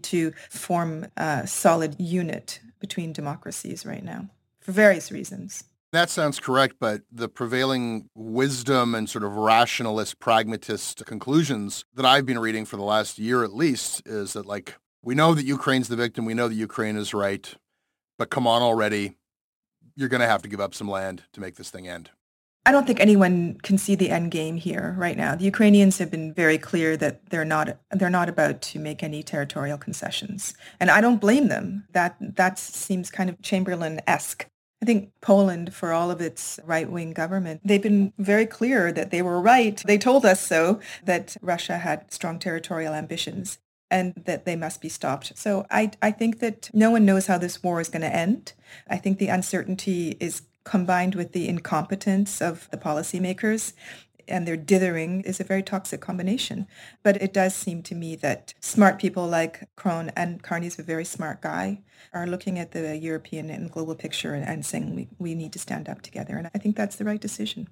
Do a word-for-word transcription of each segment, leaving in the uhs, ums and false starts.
to form a solid unit between democracies right now for various reasons. That sounds correct, but the prevailing wisdom and sort of rationalist, pragmatist conclusions that I've been reading for the last year at least is that, like, we know that Ukraine's the victim, we know that Ukraine is right, but come on already, you're going to have to give up some land to make this thing end. I don't think anyone can see the end game here right now. The Ukrainians have been very clear that they're not they're not about to make any territorial concessions. And I don't blame them. That that seems kind of Chamberlain-esque. I think Poland, for all of its right-wing government, they've been very clear that they were right. They told us so, that Russia had strong territorial ambitions and that they must be stopped. So I, I think that no one knows how this war is going to end. I think the uncertainty is combined with the incompetence of the policymakers and their dithering is a very toxic combination. But it does seem to me that smart people like Krohn, and Carney's a very smart guy, are looking at the European and global picture and, and saying we, we need to stand up together. And I think that's the right decision.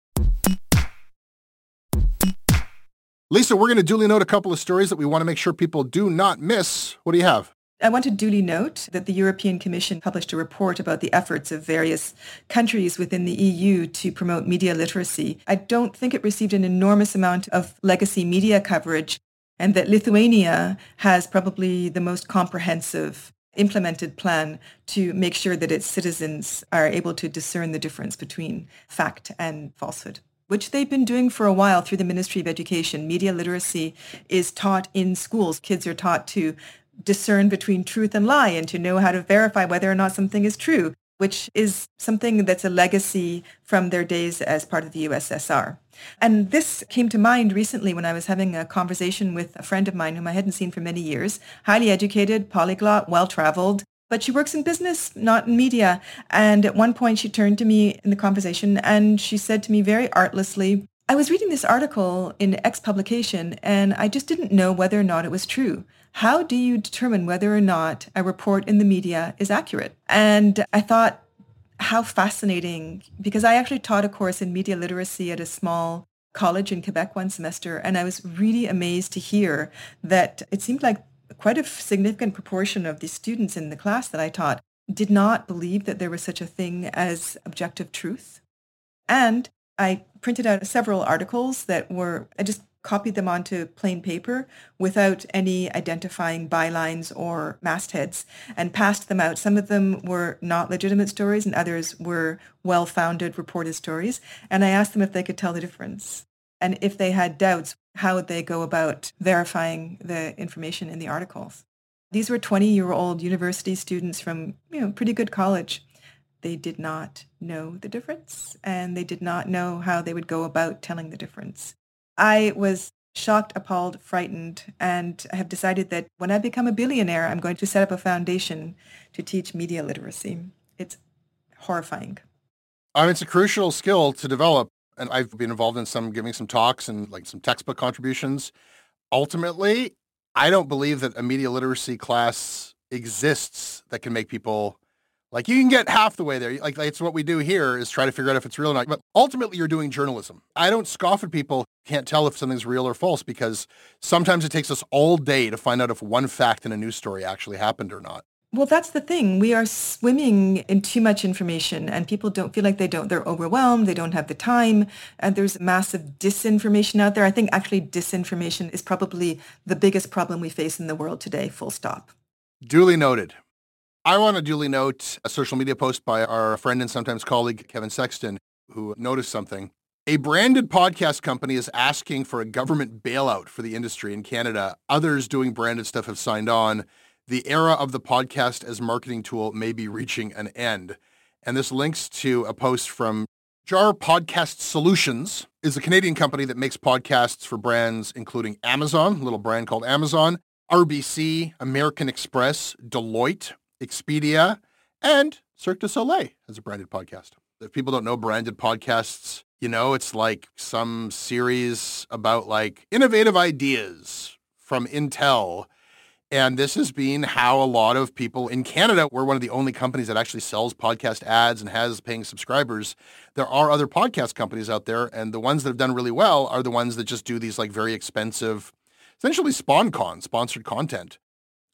Lisa, we're going to duly note a couple of stories that we want to make sure people do not miss. What do you have? I want to duly note that the European Commission published a report about the efforts of various countries within the E U to promote media literacy. I don't think it received an enormous amount of legacy media coverage, and that Lithuania has probably the most comprehensive implemented plan to make sure that its citizens are able to discern the difference between fact and falsehood, which they've been doing for a while through the Ministry of Education. Media literacy is taught in schools. Kids are taught to discern between truth and lie and to know how to verify whether or not something is true, which is something that's a legacy from their days as part of the U S S R. And this came to mind recently when I was having a conversation with a friend of mine whom I hadn't seen for many years, highly educated, polyglot, well-traveled, but she works in business, not in media. And at one point she turned to me in the conversation and she said to me very artlessly, I was reading this article in X publication and I just didn't know whether or not it was true. How do you determine whether or not a report in the media is accurate? And I thought, how fascinating, because I actually taught a course in media literacy at a small college in Quebec one semester, and I was really amazed to hear that it seemed like quite a significant proportion of the students in the class that I taught did not believe that there was such a thing as objective truth. And I printed out several articles that were, I just copied them onto plain paper without any identifying bylines or mastheads and passed them out. Some of them were not legitimate stories and others were well-founded reported stories. And I asked them if they could tell the difference. And if they had doubts, how would they go about verifying the information in the articles? These were twenty-year-old university students from, you know, pretty good college. They did not know the difference, and they did not know how they would go about telling the difference. I was shocked, appalled, frightened, and I have decided that when I become a billionaire, I'm going to set up a foundation to teach media literacy. It's horrifying. Um, it's a crucial skill to develop, and I've been involved in some, giving some talks and like some textbook contributions. Ultimately, I don't believe that a media literacy class exists that can make people, like, you can get half the way there. Like, like, it's what we do here is try to figure out if it's real or not. But ultimately, you're doing journalism. I don't scoff at people who can't tell if something's real or false, because sometimes it takes us all day to find out if one fact in a news story actually happened or not. Well, that's the thing. We are swimming in too much information, and people don't feel like they don't, they're overwhelmed, they don't have the time, and there's massive disinformation out there. I think actually disinformation is probably the biggest problem we face in the world today, full stop. Duly noted. I want to duly note a social media post by our friend and sometimes colleague, Kevin Sexton, who noticed something. A branded podcast company is asking for a government bailout for the industry in Canada. Others doing branded stuff have signed on. The era of the podcast as marketing tool may be reaching an end. And this links to a post from Jar Podcast Solutions, is a Canadian company that makes podcasts for brands including Amazon, a little brand called Amazon, R B C, American Express, Deloitte, Expedia, and Cirque du Soleil has a branded podcast. If people don't know branded podcasts, you know, it's like some series about like innovative ideas from Intel. And this has been how a lot of people in Canada, we're one of the only companies that actually sells podcast ads and has paying subscribers. There are other podcast companies out there, and the ones that have done really well are the ones that just do these like very expensive, essentially SpawnCon, sponsored content.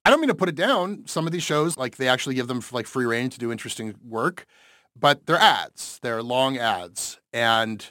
I don't mean to put it down. Some of these shows, like they actually give them like free reign to do interesting work, but they're ads. They're long ads. And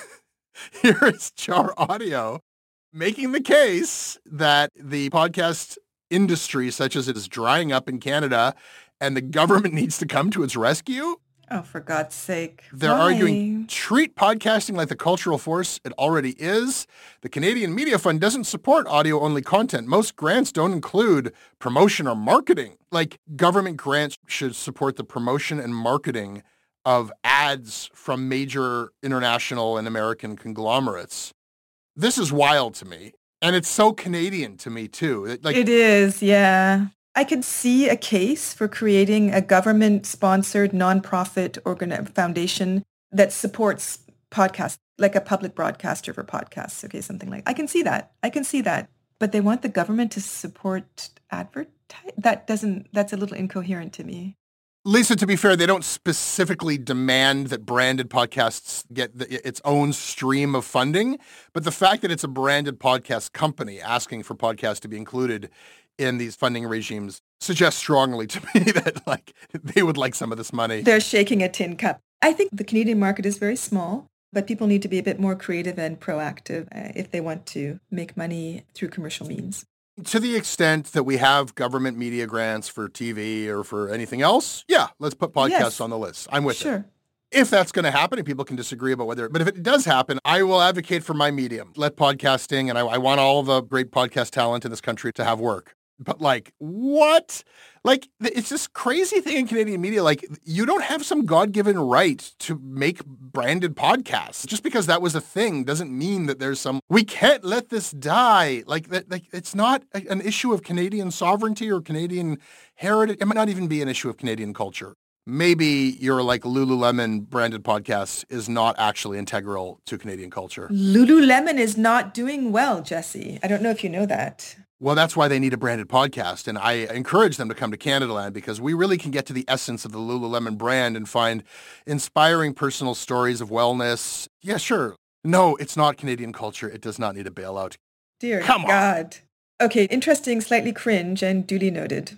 here is Char Audio making the case that the podcast industry, such as it is drying up in Canada, and the government needs to come to its rescue. Oh, for God's sake. They're Why? arguing, treat podcasting like the cultural force it already is. The Canadian Media Fund doesn't support audio-only content. Most grants don't include promotion or marketing. Like, government grants should support the promotion and marketing of ads from major international and American conglomerates. This is wild to me. And it's so Canadian to me, too. Like, it is, yeah. I could see a case for creating a government-sponsored nonprofit organ- foundation that supports podcasts, like a public broadcaster for podcasts, okay, something like that. I can see that. I can see that. But they want the government to support advertising? That doesn't, that's a little incoherent to me. Lisa, to be fair, they don't specifically demand that branded podcasts get the, its own stream of funding, but the fact that it's a branded podcast company asking for podcasts to be included in these funding regimes suggests strongly to me that like they would like some of this money. They're shaking a tin cup. I think the Canadian market is very small, but people need to be a bit more creative and proactive uh, if they want to make money through commercial means. To the extent that we have government media grants for T V or for anything else, yeah, let's put podcasts yes. on the list. I'm with sure. it. If that's going to happen, and people can disagree about whether, but if it does happen, I will advocate for my medium. Let podcasting, and I, I want all the great podcast talent in this country to have work. But like, what? Like, it's this crazy thing in Canadian media. Like, you don't have some God-given right to make branded podcasts. Just because that was a thing doesn't mean that there's some, we can't let this die. Like, that, like it's not a, an issue of Canadian sovereignty or Canadian heritage. It might not even be an issue of Canadian culture. Maybe your like Lululemon branded podcast is not actually integral to Canadian culture. Lululemon is not doing well, Jesse. I don't know if you know that. Well, that's why they need a branded podcast. And I encourage them to come to Canadaland because we really can get to the essence of the Lululemon brand and find inspiring personal stories of wellness. Yeah, sure. No, it's not Canadian culture. It does not need a bailout. Dear Come on. God. Okay, interesting, slightly cringe, and duly noted.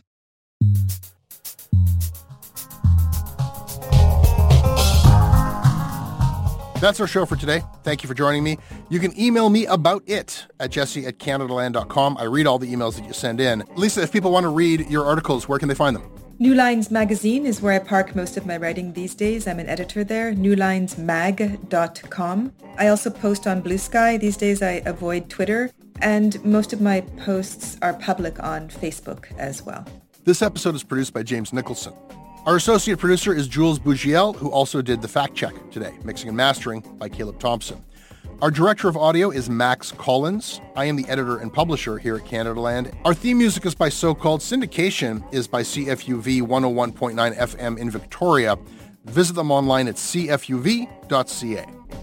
That's our show for today. Thank you for joining me. You can email me about it at jesse at canadaland dot com. I read all the emails that you send in. Lisa, if people want to read your articles, where can they find them? New Lines Magazine is where I park most of my writing these days. I'm an editor there, new lines mag dot com. I also post on Blue Sky. These days I avoid Twitter, and most of my posts are public on Facebook as well. This episode is produced by James Nicholson. Our associate producer is Jules Bougiel, who also did the fact check today, mixing and mastering by Caleb Thompson. Our director of audio is Max Collins. I am the editor and publisher here at Canadaland. Our theme music is by So-Called. Syndication is by C F U V one oh one point nine F M in Victoria. Visit them online at c f u v dot c a.